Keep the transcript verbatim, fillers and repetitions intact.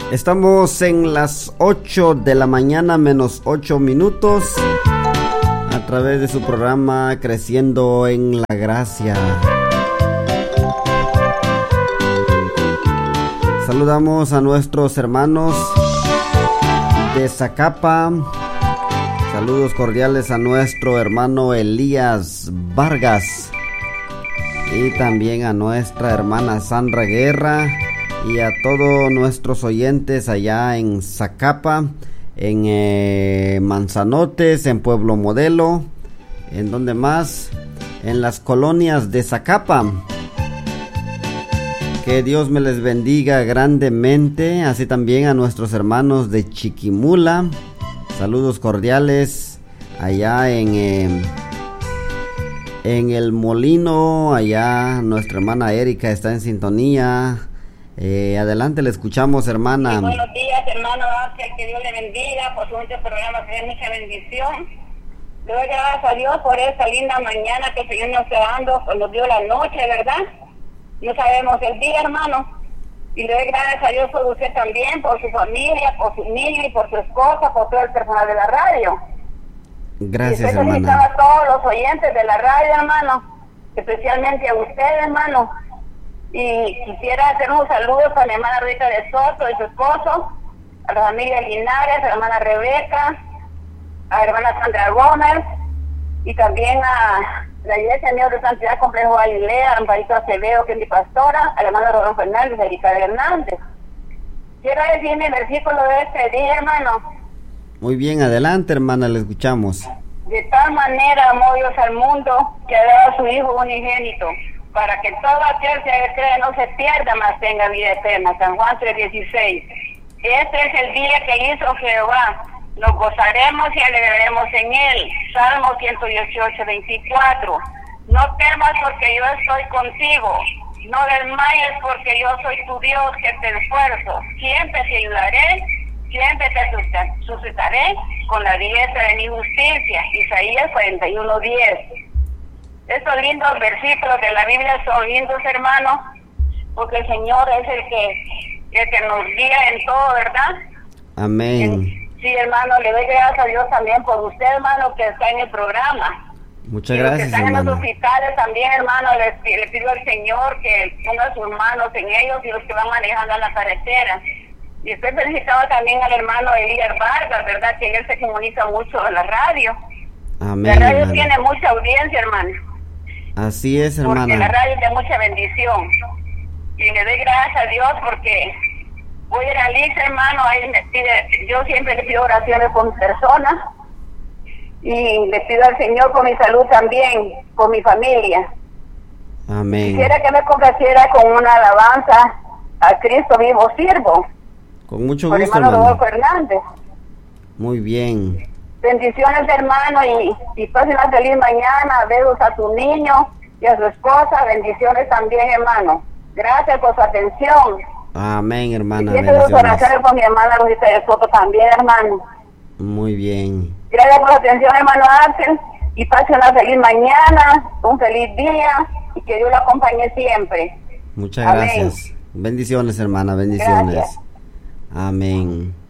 Estamos en las ocho de la mañana menos ocho minutos a través de su programa Creciendo en la Gracia. Saludamos a nuestros hermanos de Zacapa. Saludos cordiales a nuestro hermano Elías Vargas y también a nuestra hermana Sandra Guerra y a todos nuestros oyentes allá en Zacapa, en eh, Manzanotes, en Pueblo Modelo, en donde más, en las colonias de Zacapa. Que Dios me les bendiga grandemente, así también a nuestros hermanos de Chiquimula. Saludos cordiales allá en eh, en el Molino, allá nuestra hermana Erika está en sintonía. Eh, adelante, le escuchamos, hermana. Sí, buenos días, hermano Ángel, que Dios le bendiga por su este programa, que dé mucha bendición. Le doy gracias a Dios por esa linda mañana que el Señor nos está dando, nos dio la noche, ¿verdad? No sabemos el día, hermano. Y le doy gracias a Dios por usted también, por su familia, por su niño y por su esposa, por todo el personal de la radio. Gracias, y hermana. A todos los oyentes de la radio, hermano, especialmente a usted, hermano. Y quisiera hacer un saludo para mi hermana Rita de Soto y su esposo, a la familia Linares, a la hermana Rebeca, a la hermana Sandra Gómez, y también a la iglesia Mío de Santidad Complejo Galilea, a Amparito Acevedo, que es mi pastora, a la hermana Rodolfo Fernández, a Erika Hernández. Quiero decir mi versículo de este día, hermano. Muy bien, adelante, hermana, le escuchamos. De tal manera amó Dios al mundo que ha dado a su Hijo unigénito, para que todo aquel que cree no se pierda, mas tenga vida eterna. San Juan tres dieciséis. Este es el día que hizo Jehová. Nos gozaremos y alegraremos en él. Salmo ciento dieciocho, veinticuatro. No temas porque yo estoy contigo. No desmayes porque yo soy tu Dios que te esfuerzo. Siempre te ayudaré, siempre te suscitaré con la diestra de mi justicia. Isaías cuarenta y uno, diez. Estos lindos versículos de la Biblia son lindos, hermanos, porque el Señor es el que, el que nos guía en todo, ¿verdad? Amén. En, sí, hermano, le doy gracias a Dios también por usted, hermano, que está en el programa. Muchas y gracias, los que están hermano. En los hospitales también, hermano, le, le pido al Señor que ponga sus manos en ellos y los que van manejando en la carretera. Y estoy felicitando también al hermano Elías Vargas, ¿verdad? Que él se comunica mucho en la radio. Amén, la radio hermano. tiene mucha audiencia, hermano. Así es, hermana. Porque la radio es de mucha bendición. Y le doy gracias a Dios porque voy a ir a Liz, hermano. Ahí me pide, yo siempre le pido oraciones por mi persona. Y le pido al Señor por mi salud también, por mi familia. Amén. Quisiera que me complaciera con una alabanza a Cristo vivo sirvo. Con mucho por gusto, hermano hermano. Rodolfo Hernández. Muy bien. Bendiciones, hermano, y, y pasen una feliz mañana. Besos a tu niño y a su esposa. Bendiciones también, hermano. Gracias por su atención. Amén, hermana. Y sus oraciones por mi hermana Rosita de Soto también, hermano. Muy bien. Gracias por su atención, hermano Ángel. Y pasen una feliz mañana, un feliz día, y que Dios lo acompañe siempre. Muchas Amén. gracias. Bendiciones, hermana. Bendiciones. Gracias. Amén.